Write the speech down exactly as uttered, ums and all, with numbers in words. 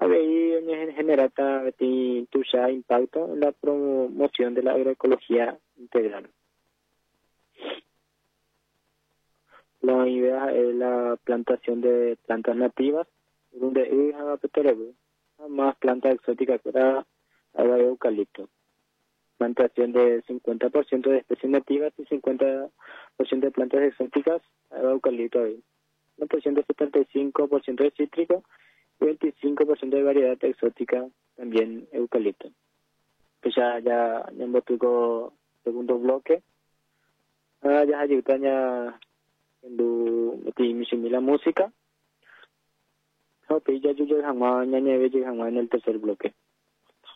ahí genera tu ya impacto en la promoción de la agroecología integral. La idea es la plantación de plantas nativas, donde hay más plantas exóticas para el eucalipto. Plantación de cincuenta por ciento de especies nativas y cincuenta por ciento de plantas exóticas al eucalipto. una porción de setenta y cinco por ciento de cítrico y veinticinco por ciento de variedad exótica, también eucalipto. Pues ya, ya, ya en el segundo bloque, ah, ya ayuda ya en la música. No, pues ya yo ya jamás, ya nieve, ya jamás en el tercer bloque.